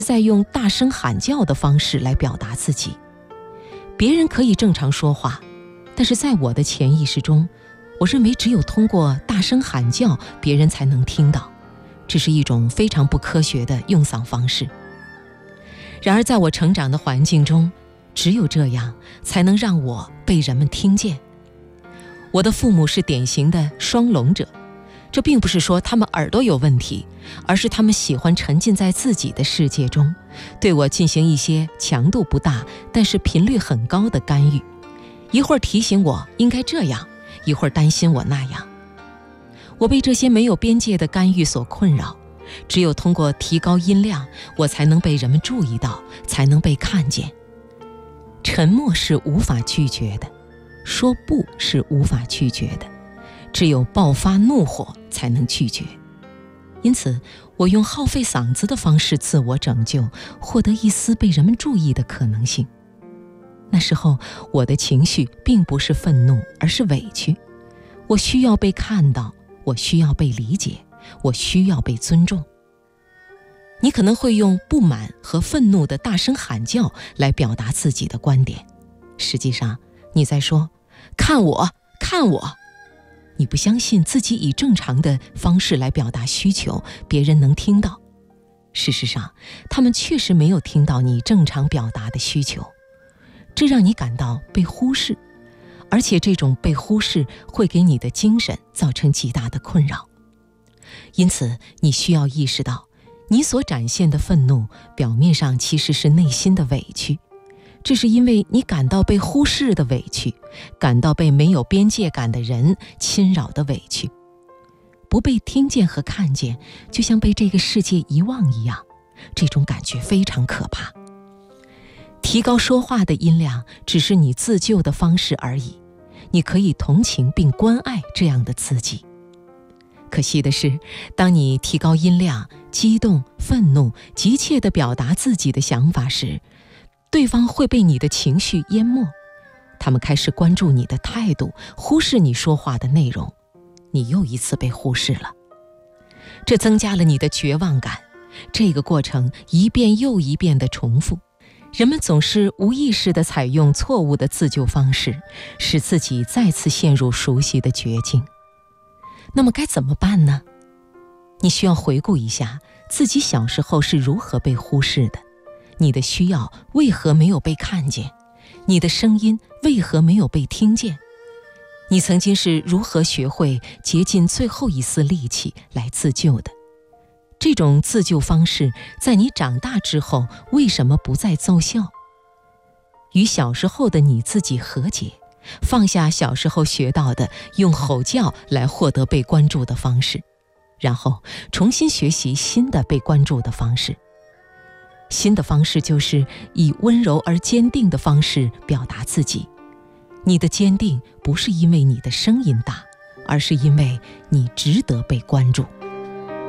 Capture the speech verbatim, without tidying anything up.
在用大声喊叫的方式来表达自己。别人可以正常说话，但是在我的潜意识中，我认为只有通过大声喊叫，别人才能听到。这是一种非常不科学的用嗓方式。然而在我成长的环境中，只有这样才能让我被人们听见。我的父母是典型的双聋者，这并不是说他们耳朵有问题，而是他们喜欢沉浸在自己的世界中，对我进行一些强度不大但是频率很高的干预，一会儿提醒我应该这样，一会儿担心我那样。我被这些没有边界的干预所困扰，只有通过提高音量，我才能被人们注意到，才能被看见。沉默是无法拒绝的，说不是无法拒绝的，只有爆发怒火才能拒绝。因此，我用耗费嗓子的方式自我拯救，获得一丝被人们注意的可能性。那时候，我的情绪并不是愤怒，而是委屈。我需要被看到，我需要被理解，我需要被尊重。你可能会用不满和愤怒的大声喊叫来表达自己的观点，实际上你在说看我看我。你不相信自己以正常的方式来表达需求，别人能听到。事实上，他们确实没有听到你正常表达的需求，这让你感到被忽视，而且这种被忽视会给你的精神造成极大的困扰。因此，你需要意识到，你所展现的愤怒表面上其实是内心的委屈，这是因为你感到被忽视的委屈，感到被没有边界感的人侵扰的委屈。不被听见和看见，就像被这个世界遗忘一样，这种感觉非常可怕。提高说话的音量只是你自救的方式而已，你可以同情并关爱这样的自己。可惜的是，当你提高音量，激动、愤怒、急切地表达自己的想法时，对方会被你的情绪淹没，他们开始关注你的态度，忽视你说话的内容，你又一次被忽视了。这增加了你的绝望感，这个过程一遍又一遍地重复。人们总是无意识地采用错误的自救方式，使自己再次陷入熟悉的绝境。那么该怎么办呢？你需要回顾一下自己小时候是如何被忽视的，你的需要为何没有被看见，你的声音为何没有被听见，你曾经是如何学会竭尽最后一丝力气来自救的。这种自救方式在你长大之后为什么不再奏效？与小时候的你自己和解，放下小时候学到的用吼叫来获得被关注的方式，然后重新学习新的被关注的方式。新的方式就是以温柔而坚定的方式表达自己。你的坚定不是因为你的声音大，而是因为你值得被关注。